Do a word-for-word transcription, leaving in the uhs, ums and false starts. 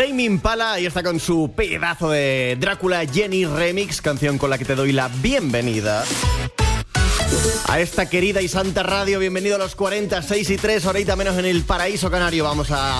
Tame Impala, ahí está con su pedazo de Drácula Jenny Remix, canción con la que te doy la bienvenida a esta querida y santa radio. Bienvenido a los cuarenta, seis y tres, horita menos en el paraíso canario. Vamos a